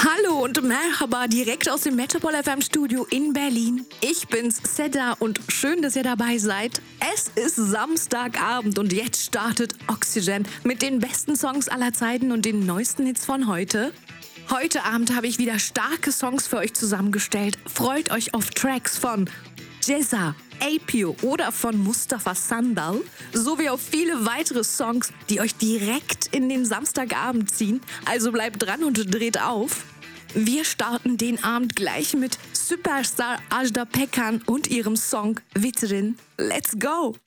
Hallo und Merhaba direkt aus dem Metropol FM Studio in Berlin. Ich bin's, Seda, und schön, dass ihr dabei seid. Es ist Samstagabend und jetzt startet Oxygen mit den besten Songs aller Zeiten und den neuesten Hits von heute. Heute Abend habe ich wieder starke Songs für euch zusammengestellt. Freut euch auf Tracks von Ceza, Apio oder von Mustafa Sandal, sowie auf viele weitere Songs, die euch direkt in den Samstagabend ziehen. Also bleibt dran und dreht auf. Wir starten den Abend gleich mit Superstar Ajda Pekkan und ihrem Song Vitrin. Let's go!